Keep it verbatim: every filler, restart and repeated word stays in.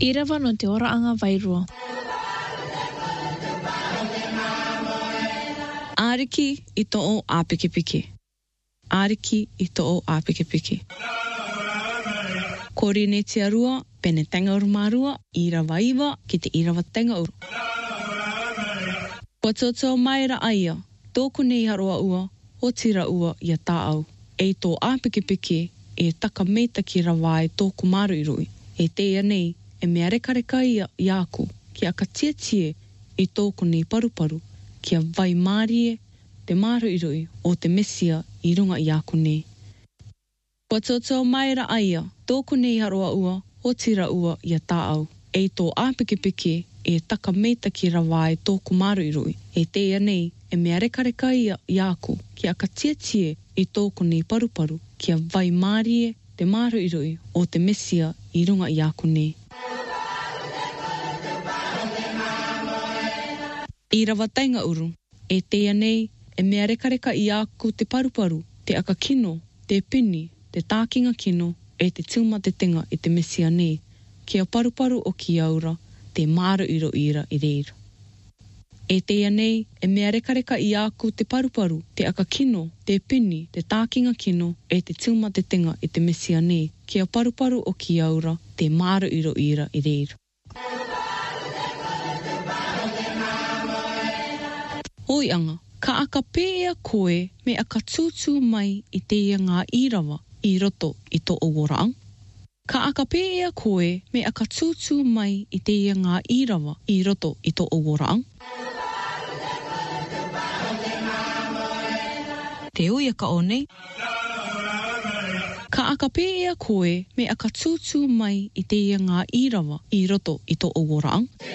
I rawa no te oraanga wairua. Ariki I to'o a pikipiki. Ariki I to'o a pikipiki. Kori ne te arua, pene tanga uru marua, I rawa iwa ki te I rawa tanga uru. Kua toto mai ra aia, tōku nei haroa ua, o tira ua I a tāau. E tō a pikipiki, e taka meita ki rawa e tōku maru I rui. E teia nei, e mea reka reka ia I aku, ki a ka tia tie I tōku nei paruparu, ki a vai mārie, te maru I rui, o te mesia I runga I aku nei. Kua toto mai ra aia, tōku nei haroa ua, o tira ua I a tāau. E tō a pikipiki, e taka meita ki rawa e tōku maru I rui. E teia nei, e mea reka reka ia I aku, ki a ka tia tie I tōku nei paruparu, ki a vai mārie, te maru I rui, o te mesia I runga I aku nei. I rawa tainga uru, e teia nei, e mea reka reka I aku te paruparu, te aka kino, te pini, te tākinga kino, e te tiuma te tenga I te mesia nei, ki a paruparu o ki aura, te maru iro ira I reira. E teia nei, e mea reka reka I aku te paruparu, te aka kino, te pini, te tākinga kino, e te tiuma te tenga I te mesia nei, ki a paruparu o ki aura, te maru iro ira I reira. Hoi anga, ka aka pēia koe me aka tūtū mai I teia ngā irawa I roto I tō owaraang. Ka aka pēia koe me aka tūtū mai I teia ngā irawa I roto I tō owaraang. Te uia ka o nei. Ka aka pēia koe me aka tūtū mai I teia ngā irawa I roto I tō owaraang.